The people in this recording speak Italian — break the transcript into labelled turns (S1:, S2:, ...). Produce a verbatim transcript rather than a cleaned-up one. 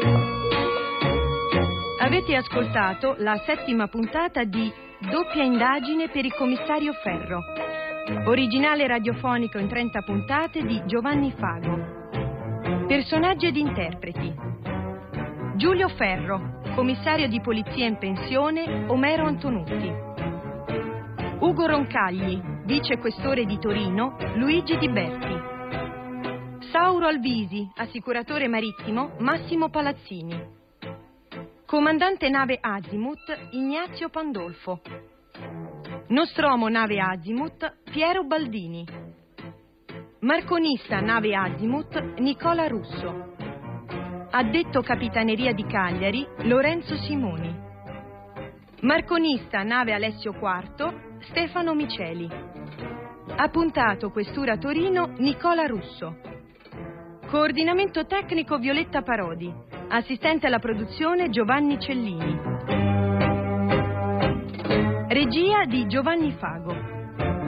S1: Avete ascoltato la settima puntata di Doppia indagine per il commissario Ferro, originale radiofonico in trenta puntate di Giovanni Fago. Personaggi ed interpreti: Giulio Ferro, commissario di polizia in pensione, Omero Antonutti; Ugo Roncagli, vicequestore di Torino, Luigi Di Berti; Sauro Alvisi, assicuratore marittimo, Massimo Palazzini; comandante nave Azimut, Ignazio Pandolfo; Nostromo nave Azimut, Piero Baldini; marconista nave Azimut, Nicola Russo; addetto capitaneria di Cagliari, Lorenzo Simoni; marconista nave Alessio quarto, Stefano Miceli; appuntato questura Torino, Nicola Russo; coordinamento tecnico Violetta Parodi; assistente alla produzione Giovanni Cellini. Regia di Giovanni Fago.